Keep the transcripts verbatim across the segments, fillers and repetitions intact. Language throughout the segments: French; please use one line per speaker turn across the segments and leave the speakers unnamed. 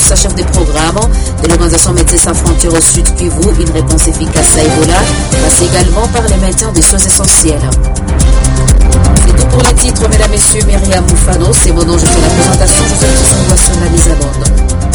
sa chef de programme de l'organisation Médecins Sans Frontières au Sud Kivu. Une réponse efficace à Ebola passe également par le maintien des choses essentielles. C'est tout pour les titres, mesdames, messieurs. Myriam Moufano, c'est mon nom, je fais la présentation, je fais tous envois sur la mise à bord.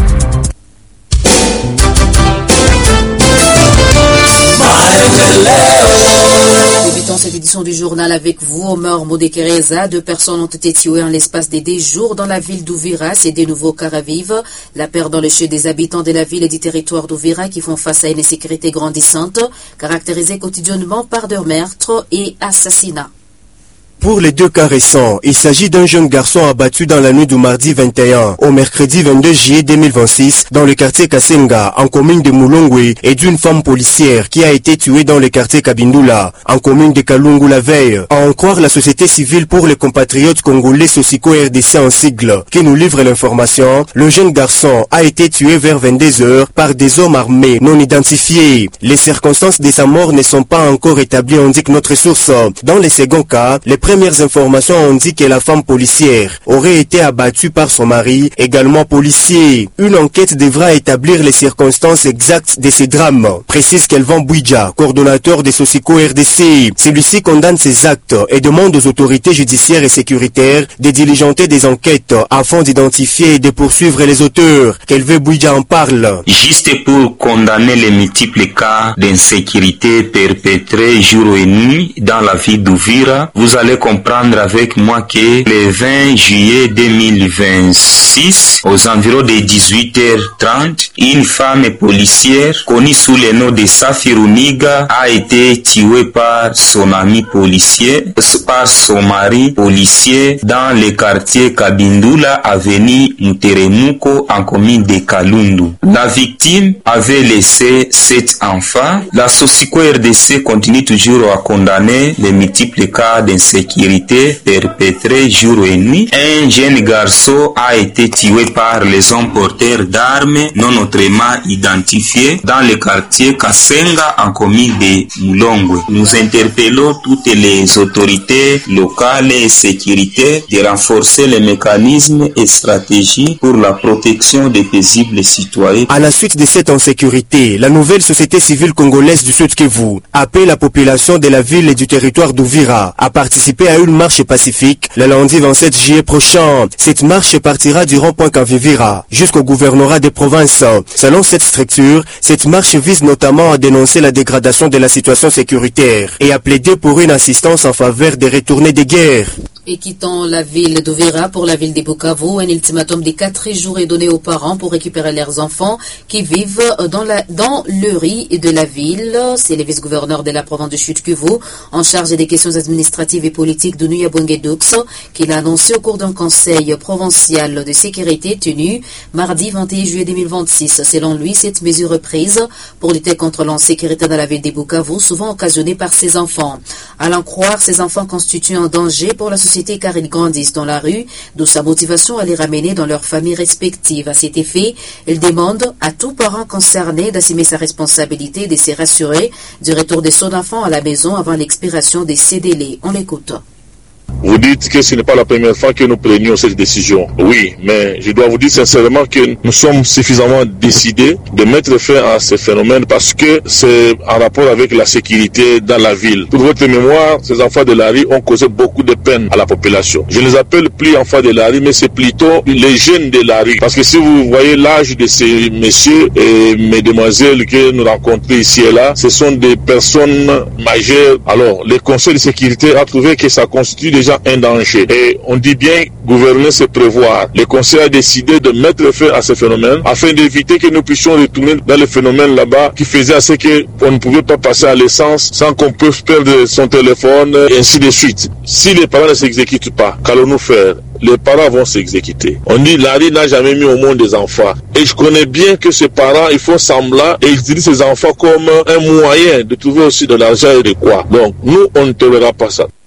Débutons cette édition du journal avec vous, Omar Modekereza. Deux personnes ont été tuées en l'espace de deux jours dans la ville d'Ouvira. C'est des nouveaux cas à vivre. La peur dans le chef des habitants de la ville et du territoire d'Ouvira qui font face à une insécurité grandissante, caractérisée quotidiennement par des meurtres et assassinats.
Pour les deux cas récents, il s'agit d'un jeune garçon abattu dans la nuit du mardi vingt et un au mercredi vingt-deux juillet deux mille vingt-six dans le quartier Kasenga, en commune de Moulongwe, et d'une femme policière qui a été tuée dans le quartier Kabindula, en commune de Kalungu la veille. À en croire la société civile pour les compatriotes congolais Sosiko R D C en sigle, qui nous livre l'information, le jeune garçon a été tué vers vingt-deux heures par des hommes armés non identifiés. Les circonstances de sa mort ne sont pas encore établies, indique notre source. Dans les seconds cas, les Les premières informations ont dit que la femme policière aurait été abattue par son mari, également policier. Une enquête devra établir les circonstances exactes de ces drames, précise Kelvin Bouidja, coordonnateur des Sosiko R D C. Celui-ci condamne ces actes et demande aux autorités judiciaires et sécuritaires de diligenter des enquêtes afin d'identifier et de poursuivre les auteurs. Kelvin Bouidja en parle.
Juste pour condamner les multiples cas d'insécurité perpétrés jour et nuit dans la ville d'Ouvira, vous allez comprendre avec moi que le vingt juillet deux mille vingt-six, aux environs de dix-huit heures trente, une femme policière connue sous le nom de Safiruniga a été tuée par son ami policier, par son mari policier dans le quartier Kabindula, avenue Muteremuko, en commune de Kalundu. La victime avait laissé sept enfants. La Sosiko R D C continue toujours à condamner les multiples cas d'insécurité sécurité perpétrée jour et nuit. Un jeune garçon a été tué par les hommes porteurs d'armes non autrement identifiés dans le quartier Kasenga, en commune de Moulongwe. Nous interpellons toutes les autorités locales et sécurité de renforcer les mécanismes et stratégies pour la protection des paisibles citoyens.
À la suite de cette insécurité, la nouvelle société civile congolaise du Sud Kivu appelle la population de la ville et du territoire d'Ouvira à participer à une marche pacifique le lundi vingt-sept juillet prochain. Cette marche partira du rond-point Kavivira jusqu'au gouvernorat des provinces. Selon cette structure, cette marche vise notamment à dénoncer la dégradation de la situation sécuritaire et à plaider pour une assistance en faveur des retournés de guerre.
Et quittant la ville d'Ouvira pour la ville de Bukavu, un ultimatum de quatre jours est donné aux parents pour récupérer leurs enfants qui vivent dans, la, dans le riz de la ville. C'est le vice-gouverneur de la province de Sud-Kivu en charge des questions administratives et politiques de Nuyabonge-Dux qui l'a annoncé au cours d'un conseil provincial de sécurité tenu mardi vingt et un juillet deux mille vingt-six. Selon lui, cette mesure prise pour lutter contre l'insécurité dans la ville de Bukavu, souvent occasionnée par ses enfants. À l'en croire, ces enfants constituent un danger pour la société car ils grandissent dans la rue, d'où sa motivation à les ramener dans leurs familles respectives. À cet effet, il demande à tout parent concerné d'assumer sa responsabilité et de se rassurer du retour de son enfant à la maison avant l'expiration de ces délais. On l'écoute.
Vous dites que ce n'est pas la première fois que nous prenions cette décision. Oui, mais je dois vous dire sincèrement que nous sommes suffisamment décidés de mettre fin à ce phénomène parce que c'est en rapport avec la sécurité dans la ville. Pour votre mémoire, ces enfants de la rue ont causé beaucoup de peine à la population. Je ne les appelle plus enfants de la rue, mais c'est plutôt les jeunes de la rue. Parce que si vous voyez l'âge de ces messieurs et mesdemoiselles que nous rencontrons ici et là, ce sont des personnes majeures. Alors, le Conseil de sécurité a trouvé que ça constitue déjà un danger. Et on dit bien gouverner, c'est prévoir. Le Conseil a décidé de mettre fin à ce phénomène afin d'éviter que nous puissions retourner dans le phénomène là-bas qui faisait à ce qu'on ne pouvait pas passer à l'essence sans qu'on puisse perdre son téléphone et ainsi de suite. Si les parents ne s'exécutent pas, qu'allons-nous faire? Les parents vont s'exécuter. On dit Larry n'a jamais mis au monde des enfants. Et je connais bien que ces parents, ils font semblant et ils utilisent ces enfants comme un moyen de trouver aussi de l'argent et de quoi. Donc, nous, on ne tolérera pas ça.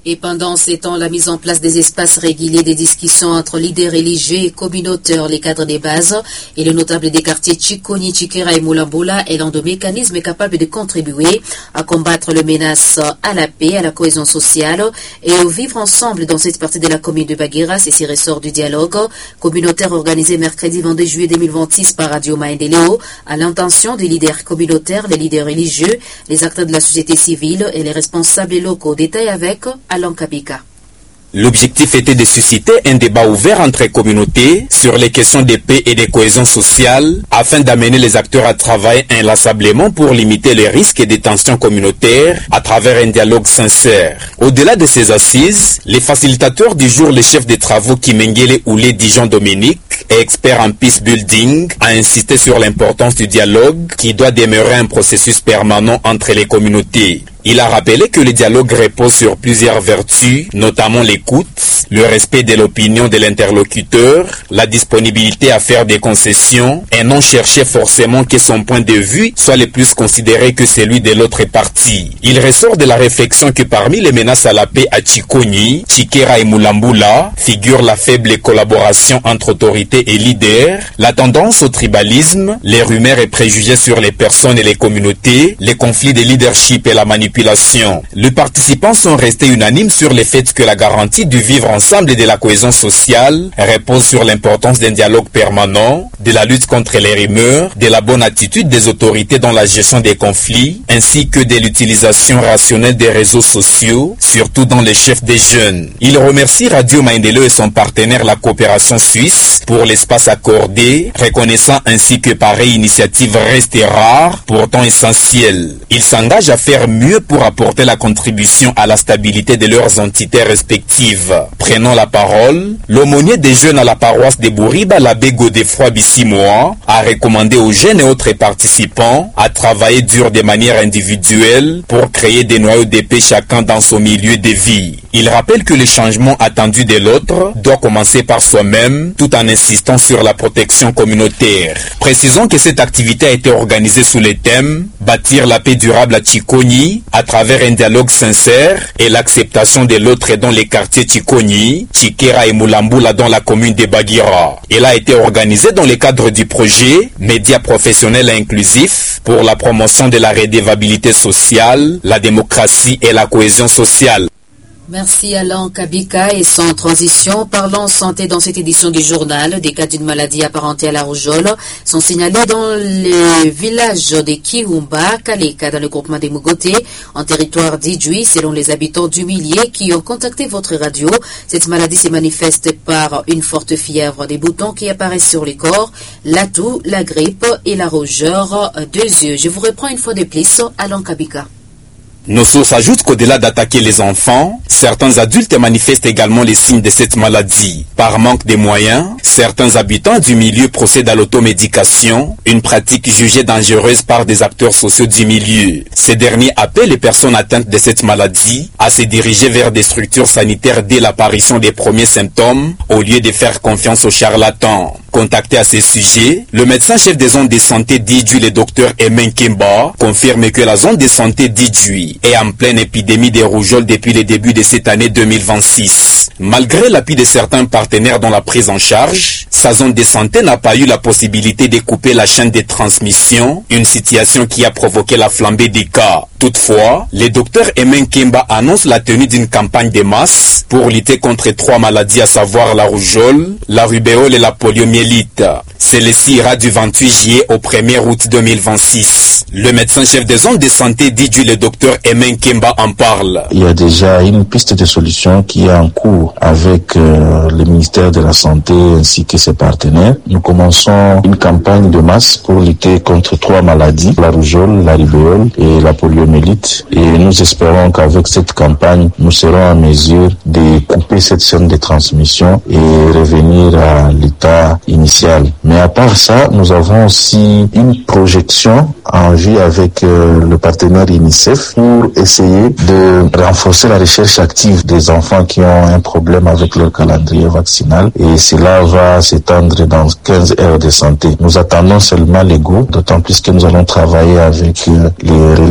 Et pendant ces temps, la mise en place des espaces réguliers des discussions entre leaders religieux et communautaires, les cadres des bases et les notables des quartiers Chikoni, Chikera et Mulambula est l'un des mécanismes capables de contribuer à combattre les menaces à la paix, à la cohésion sociale et au vivre ensemble dans cette partie de la commune de Bagira. Ceci ressort du dialogue communautaire organisé mercredi vingt-deux juillet deux mille vingt-six par Radio Maendeleo à l'intention des leaders communautaires, les leaders religieux, les acteurs de la société civile et les responsables locaux. Détail avec Alain Kabika.
L'objectif était de susciter un débat ouvert entre communautés sur les questions de paix et de cohésion sociale afin d'amener les acteurs à travailler inlassablement pour limiter les risques et des tensions communautaires à travers un dialogue sincère. Au-delà de ces assises, les facilitateurs du jour, le chef des travaux Kimengele Oulé Dijon Dominique et expert en peace building, a insisté sur l'importance du dialogue qui doit demeurer un processus permanent entre les communautés. Il a rappelé que le dialogue repose sur plusieurs vertus, notamment l'écoute, le respect de l'opinion de l'interlocuteur, la disponibilité à faire des concessions et non chercher forcément que son point de vue soit le plus considéré que celui de l'autre partie. Il ressort de la réflexion que parmi les menaces à la paix à Chikoni, Chikera et Mulambula figure la faible collaboration entre autorités et leaders, la tendance au tribalisme, les rumeurs et préjugés sur les personnes et les communautés, les conflits de leadership et la manipulation. Les participants sont restés unanimes sur le fait que la garantie du vivre ensemble et de la cohésion sociale repose sur l'importance d'un dialogue permanent, de la lutte contre les rumeurs, de la bonne attitude des autorités dans la gestion des conflits, ainsi que de l'utilisation rationnelle des réseaux sociaux, surtout dans les chefs des jeunes. Il remercie Radio Maendeleo et son partenaire la coopération suisse pour l'espace accordé, reconnaissant ainsi que pareille initiative reste rare, pourtant essentielle. Il s'engage à faire mieux pour apporter la contribution à la stabilité de leurs entités respectives. Prenant la parole, l'aumônier des jeunes à la paroisse de Bouriba, l'abbé Godefroy Bissimoa, a recommandé aux jeunes et autres participants à travailler dur de manière individuelle pour créer des noyaux de paix chacun dans son milieu de vie. Il rappelle que le changement attendu de l'autre doit commencer par soi-même, tout en insistant sur la protection communautaire. Précisons que cette activité a été organisée sous le thème « Bâtir la paix durable à Chikoni » à travers un dialogue sincère et l'acceptation de l'autre dans les quartiers Chikoni, Chikera et Mulambula dans la commune de Bagira. Elle a été organisée dans le cadre du projet Médias professionnels et inclusifs pour la promotion de la redevabilité sociale, la démocratie et la cohésion sociale.
Merci Alain Kabika et sans transition, parlons santé dans cette édition du journal. Des cas d'une maladie apparentée à la rougeole sont signalés dans le village de Kiumba, Kaleka, dans le groupement des Mugoté, en territoire d'Idjui, selon les habitants du milieu qui ont contacté votre radio. Cette maladie se manifeste par une forte fièvre, des boutons qui apparaissent sur le corps, la toux, la grippe et la rougeur des yeux. Je vous reprends une fois de plus, Alain Kabika.
Nos sources ajoutent qu'au-delà d'attaquer les enfants, certains adultes manifestent également les signes de cette maladie. Par manque de moyens, certains habitants du milieu procèdent à l'automédication, une pratique jugée dangereuse par des acteurs sociaux du milieu. Ces derniers appellent les personnes atteintes de cette maladie à se diriger vers des structures sanitaires dès l'apparition des premiers symptômes, au lieu de faire confiance aux charlatans. Contacté à ce sujet, le médecin-chef des zones de santé d'Idjui, le docteur Emen Kemba, confirme que la zone de santé d'Idjui est en pleine épidémie de rougeole depuis le début de cette année deux mille vingt-six. Malgré l'appui de certains partenaires dans la prise en charge, sa zone de santé n'a pas eu la possibilité de couper la chaîne de transmission, une situation qui a provoqué la flambée des cas. Toutefois, le docteur Emen Kemba annonce la tenue d'une campagne de masse pour lutter contre trois maladies, à savoir la rougeole, la rubéole et la poliomyélite. Celle-ci ira du vingt-huit juillet au premier août deux mille vingt-six. Le médecin-chef des zones de santé d'Idjui, le docteur Emen Kemba, en parle.
Il y a déjà une piste de solution qui est en cours avec euh, le ministère de la Santé ainsi que ses partenaires. Nous commençons une campagne de masse pour lutter contre trois maladies, la rougeole, la rubéole et la poliomyélite. Et nous espérons qu'avec cette campagne, nous serons en mesure de couper cette chaîne de transmission et revenir à l'état initial. Mais à part ça, nous avons aussi une projection en vue avec euh, le partenaire UNICEF pour essayer de renforcer la recherche active des enfants qui ont un problème avec leur calendrier vaccinal, et cela va s'étendre dans quinze heures de santé. Nous attendons seulement les go, d'autant plus que nous allons travailler avec euh, les relais communautaires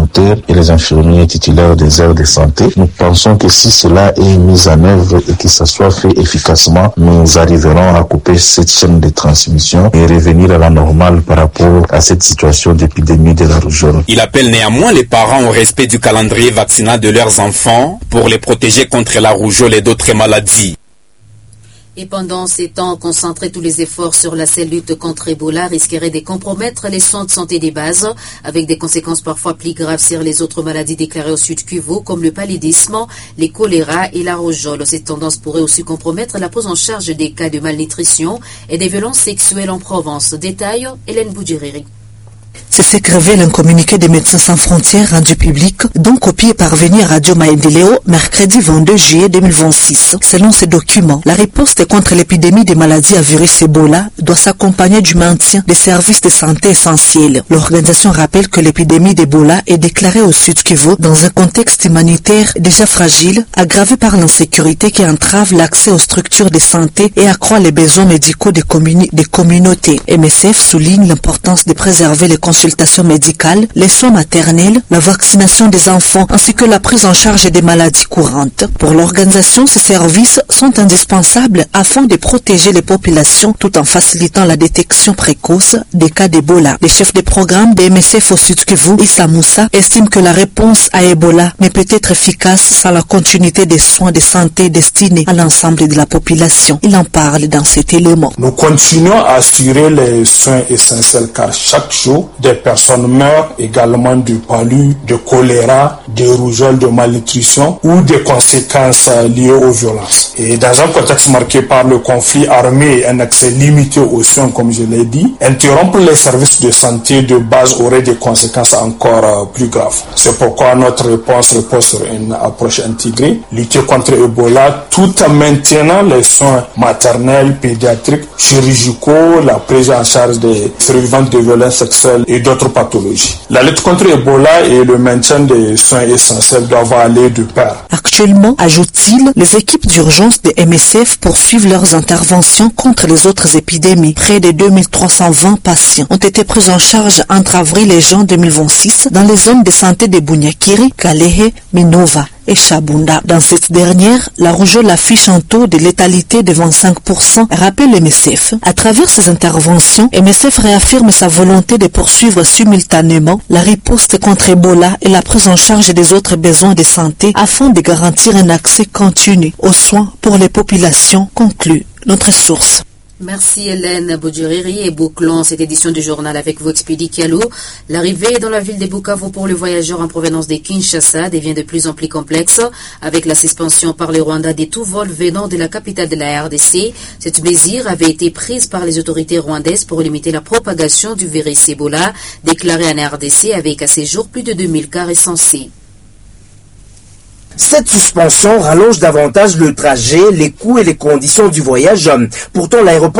communautaires et les infirmiers titulaires des aires de santé. Nous pensons que si cela est mis en œuvre et que ça soit fait efficacement, nous arriverons à couper cette chaîne de transmission et revenir à la normale par rapport à cette situation d'épidémie de la rougeole.
Il appelle néanmoins les parents au respect du calendrier vaccinal de leurs enfants pour les protéger contre la rougeole et d'autres maladies.
Et pendant ces temps, concentrer tous les efforts sur la seule lutte contre Ebola risquerait de compromettre les soins de santé des bases, avec des conséquences parfois plus graves sur les autres maladies déclarées au Sud Kivu, comme le paludisme, les choléra et la rougeole. Cette tendance pourrait aussi compromettre la prise en charge des cas de malnutrition et des violences sexuelles en Provence. Détail, Hélène Boudjiriri.
C'est ce que révèle un communiqué des Médecins sans frontières rendu public, dont copie est parvenue à Radio Maendeleo mercredi vingt-deux juillet deux mille vingt-six. Selon ces documents, la riposte contre l'épidémie des maladies à virus Ebola doit s'accompagner du maintien des services de santé essentiels. L'organisation rappelle que l'épidémie d'Ebola est déclarée au Sud Kivu dans un contexte humanitaire déjà fragile, aggravé par l'insécurité qui entrave l'accès aux structures de santé et accroît les besoins médicaux des, communi- des communautés. M S F souligne l'importance de préserver les consultations médicales, les soins maternels, la vaccination des enfants ainsi que la prise en charge des maladies courantes. Pour l'organisation, ces services sont indispensables afin de protéger les populations tout en facilitant la détection précoce des cas d'Ebola. Le chef de programme de M S F au Sud Kivu, Issa Moussa, estime que la réponse à Ebola ne peut être efficace sans la continuité des soins de santé destinés à l'ensemble de la population. Il en parle dans cet élément.
Nous continuons à assurer les soins essentiels car chaque jour, des personnes meurent également du palu, de choléra, de rougeole, de malnutrition ou des conséquences liées aux violences. Et dans un contexte marqué par le conflit armé et un accès limité aux soins, comme je l'ai dit, interrompre les services de santé de base aurait des conséquences encore plus graves. C'est pourquoi notre réponse repose sur une approche intégrée, lutter contre Ebola tout en maintenant les soins maternels, pédiatriques, chirurgicaux, la prise en charge des survivants de violences sexuelles et d'autres pathologies. La lutte contre Ebola et le maintien des soins essentiels doivent aller de pair.
Actuellement, ajoute-t-il, les équipes d'urgence de M S F poursuivent leurs interventions contre les autres épidémies. Près de deux mille trois cent vingt patients ont été pris en charge entre avril et juin deux mille vingt-six dans les zones de santé de Bunyakiri, Kalehe, Minova et Chabunda. Dans cette dernière, la rougeole affiche un taux de létalité de vingt-cinq pour cent, rappelle M S F. À travers ces interventions, M S F réaffirme sa volonté de poursuivre simultanément la riposte contre Ebola et la prise en charge des autres besoins de santé afin de garantir un accès continu aux soins pour les populations, conclut notre source.
Merci Hélène Boudjiriri et bouclons cette édition du journal avec vous Expédie Kialou. L'arrivée dans la ville de Bukavu pour le voyageur en provenance de Kinshasa devient de plus en plus complexe avec la suspension par le Rwanda des tout vols venant de la capitale de la R D C. Cette mesure avait été prise par les autorités rwandaises pour limiter la propagation du virus Ebola déclaré en R D C avec à ce jour plus de deux mille cas recensés.
Cette suspension rallonge davantage le trajet, les coûts et les conditions du voyage. Pourtant, l'aéroport